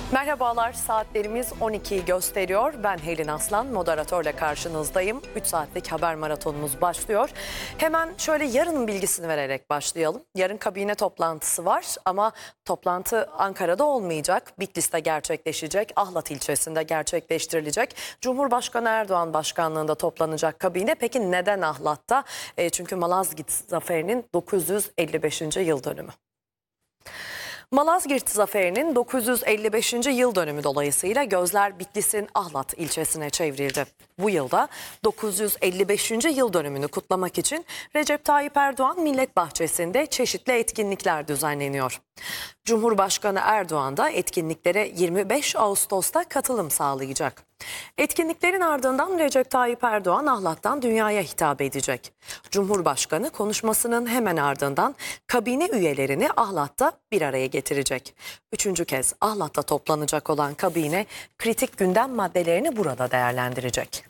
Merhabalar, saatlerimiz 12'yi gösteriyor. Ben Helin Aslan, moderatörle karşınızdayım. 3 saatlik haber maratonumuz başlıyor. Hemen şöyle yarının bilgisini vererek başlayalım. Yarın kabine toplantısı var ama toplantı Ankara'da olmayacak. Bitlis'te gerçekleşecek, Ahlat ilçesinde gerçekleştirilecek. Cumhurbaşkanı Erdoğan başkanlığında toplanacak kabine. Peki neden Ahlat'ta? Çünkü Malazgirt Zaferi'nin 955. yıl dönümü. Malazgirt Zaferi'nin 955. yıl dönümü dolayısıyla gözler Bitlis'in Ahlat ilçesine çevrildi. Bu yılda 955. yıl dönümünü kutlamak için Recep Tayyip Erdoğan Millet Bahçesi'nde çeşitli etkinlikler düzenleniyor. Cumhurbaşkanı Erdoğan da etkinliklere 25 Ağustos'ta katılım sağlayacak. Etkinliklerin ardından Recep Tayyip Erdoğan Ahlat'tan dünyaya hitap edecek. Cumhurbaşkanı konuşmasının hemen ardından kabine üyelerini Ahlat'ta bir araya getirecek. Üçüncü kez Ahlat'ta toplanacak olan kabine kritik gündem maddelerini burada değerlendirecek.